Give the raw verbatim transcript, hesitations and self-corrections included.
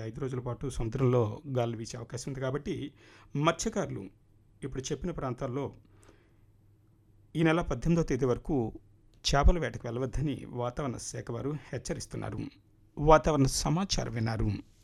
ఐదు రోజుల పాటు సముద్రంలో గాలులు వీచే అవకాశం ఉంది. కాబట్టి మత్స్యకారులు ఇప్పుడు చెప్పిన ప్రాంతాల్లో ఈ నెల పద్దెనిమిదవ తేదీ వరకు చేపల వేటకు వెళ్ళవద్దని వాతావరణ శాఖ వారు హెచ్చరిస్తున్నారు. వాతావరణ సమాచారం విన్నారు.